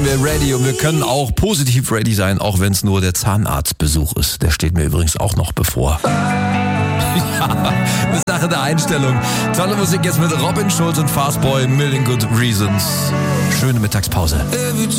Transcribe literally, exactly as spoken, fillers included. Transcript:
wir ready und wir können auch positiv ready sein, auch wenn es nur der Zahnarztbesuch ist. Der steht mir übrigens auch noch bevor. Ja, eine Sache der Einstellung. Tolle Musik jetzt mit Robin Schulz und Fastboy, Million Good Reasons. Schöne Mittagspause.